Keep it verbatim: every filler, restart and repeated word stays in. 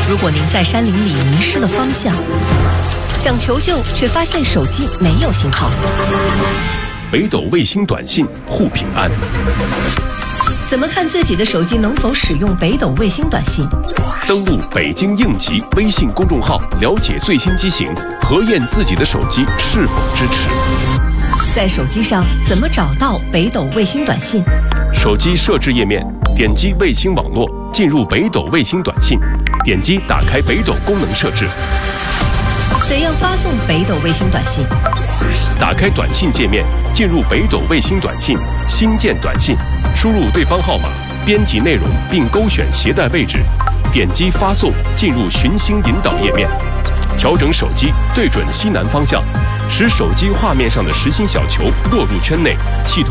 如果您在山林里迷失了方向，想求救却发现手机没有信号， 北斗卫星短信护平安。 怎么看自己的手机能否使用北斗卫星短信？ 登录北京应急微信公众号，了解最新机型，核验自己的手机是否支持。 在手机上怎么找到北斗卫星短信？ 手机设置页面，点击卫星网络，进入北斗卫星短信，点击打开北斗功能设置。 怎样发送北斗卫星短信？ 打开短信界面，进入北斗卫星短信，新建短信，输入对方号码，编辑内容并勾选携带位置，点击发送，进入寻星引导页面，调整手机对准西南方向，使手机画面上的实心小球落入圈内，系统